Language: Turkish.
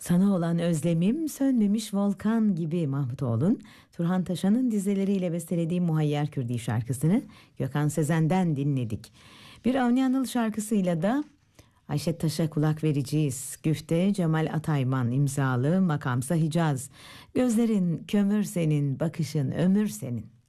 Sana olan özlemim sönmemiş volkan gibi Mahmutoğlu'nun Turhan Taşan'ın dizeleriyle bestelediği Muhayyer Kürdi şarkısını Gökhan Sezen'den dinledik. Bir Avni Anıl şarkısıyla da Ayşe Taş'a kulak vereceğiz. Güfte Cemal Atayman imzalı Makamsa Hicaz. Gözlerin kömür senin, bakışın ömür senin.